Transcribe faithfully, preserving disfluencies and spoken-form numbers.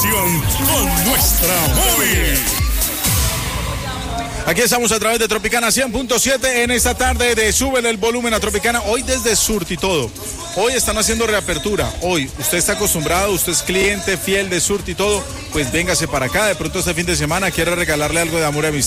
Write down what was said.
diversión con nuestra móvil. Aquí estamos a través de Tropicana cien punto siete en esta tarde de Súbele el Volumen a Tropicana. Hoy desde Surti todo. Hoy están haciendo reapertura. Hoy usted está acostumbrado, usted es cliente fiel de Surti todo. Pues véngase para acá. De pronto este fin de semana quiere regalarle algo de amor y amistad.